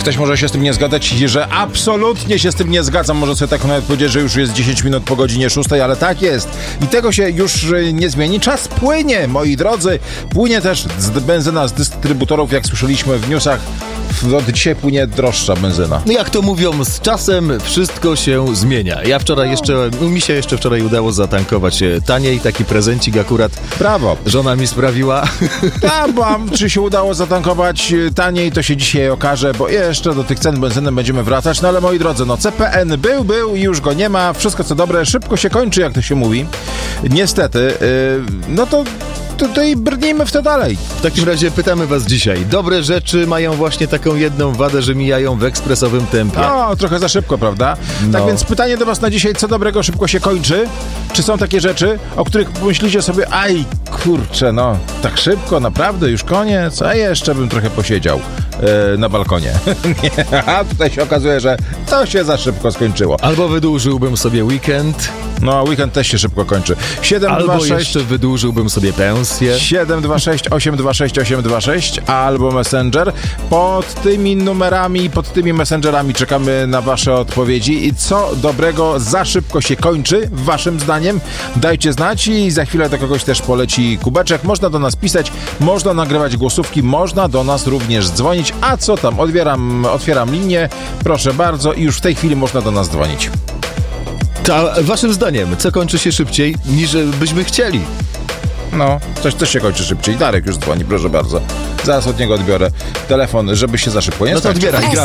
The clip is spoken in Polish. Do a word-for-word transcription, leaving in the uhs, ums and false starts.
Ktoś może się z tym nie zgadzać, że absolutnie się z tym nie zgadzam. Może sobie tak nawet powiedzieć, że już jest dziesięć minut po godzinie szóstej, ale tak jest. I tego się już nie zmieni. Czas płynie, moi drodzy. Płynie też z benzyna z dystrybutorów, jak słyszeliśmy w newsach. Od dzisiaj płynie droższa benzyna. No jak to mówią, z czasem wszystko się zmienia. Ja wczoraj jeszcze, mi się jeszcze wczoraj udało zatankować taniej. Taki prezencik akurat Brawo. żona mi sprawiła. A, bo czy się udało zatankować taniej, to się dzisiaj okaże, bo jeszcze do tych cen benzyny będziemy wracać. No ale moi drodzy, no C P N był, był i już go nie ma. Wszystko co dobre, szybko się kończy, jak to się mówi. Niestety, yy, no to tutaj brnijmy w to dalej. W takim razie pytamy was dzisiaj. Dobre rzeczy mają właśnie taką jedną wadę, że mijają w ekspresowym tempie. No, trochę za szybko, prawda? No. Tak więc pytanie do was na dzisiaj, co dobrego szybko się kończy? Czy są takie rzeczy, o których pomyślicie sobie, aj, kurczę, no, tak szybko, naprawdę, już koniec, a jeszcze bym trochę posiedział yy, na balkonie. Nie, a tutaj się okazuje, że to się za szybko skończyło. Albo wydłużyłbym sobie weekend. No, weekend też się szybko kończy. siedem Albo dwa sześć jeszcze wydłużyłbym sobie pensję. siedem dwa sześć osiem dwa sześć osiem dwa sześć albo Messenger. Pod tymi numerami, pod tymi messengerami czekamy na wasze odpowiedzi. I co dobrego za szybko się kończy, waszym zdaniem? Dajcie znać i za chwilę do kogoś też poleci kubeczek. Można do nas pisać, można nagrywać głosówki, można do nas również dzwonić. A co tam? Odbieram, otwieram linię. Proszę bardzo i już w tej chwili można do nas dzwonić. A waszym zdaniem, co kończy się szybciej, niż byśmy chcieli? No, coś, coś się kończy szybciej. Darek już dzwoni, proszę bardzo. Zaraz od niego odbiorę telefon, żeby się za szybko nie No to skończył. odbieraj, gramy.